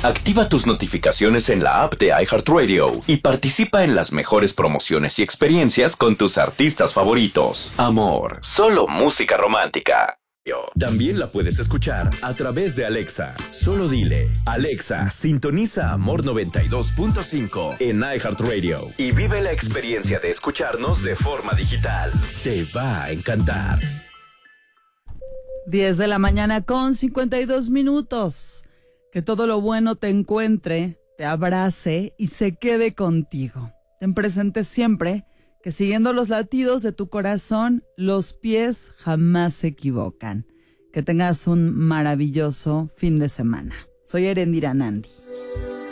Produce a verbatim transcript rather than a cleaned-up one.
Activa tus notificaciones en la app de iHeartRadio y participa en las mejores promociones y experiencias con tus artistas favoritos. Amor, solo música romántica. También la puedes escuchar a través de Alexa. Solo dile, Alexa, sintoniza Amor noventa y dos punto cinco en iHeartRadio y vive la experiencia de escucharnos de forma digital. Te va a encantar. diez de la mañana con cincuenta y dos minutos. Que todo lo bueno te encuentre, te abrace y se quede contigo. Ten presente siempre que siguiendo los latidos de tu corazón, los pies jamás se equivocan. Que tengas un maravilloso fin de semana. Soy Erendira Nandi.